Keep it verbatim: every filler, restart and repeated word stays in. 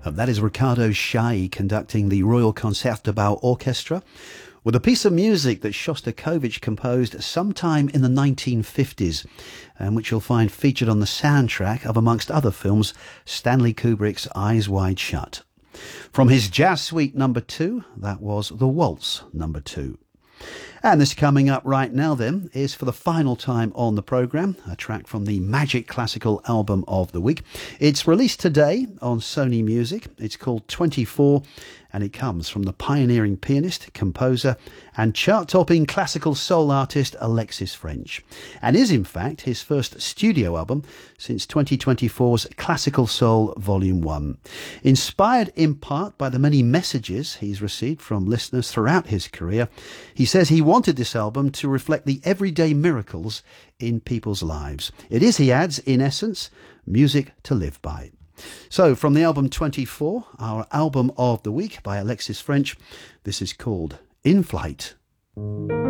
And that is Riccardo Chailly conducting the Royal Concertgebouw Orchestra with a piece of music that Shostakovich composed sometime in the nineteen fifties, and which you'll find featured on the soundtrack of, amongst other films, Stanley Kubrick's Eyes Wide Shut. From his Jazz Suite number two, that was The Waltz number two. And this coming up right now then is, for the final time on the programme, a track from the Magic Classical Album of the Week. It's released today on Sony Music. It's called twenty-four, and it comes from the pioneering pianist, composer and chart-topping classical soul artist Alexis Ffrench, and is in fact his first studio album since twenty twenty-four's Classical Soul Volume one. Inspired in part by the many messages he's received from listeners throughout his career, he says he wanted this album to reflect the everyday miracles in people's lives. It is, he adds, in essence, music to live by. So, from the album twenty-four, our album of the week by Alexis Ffrench, this is called In Flight.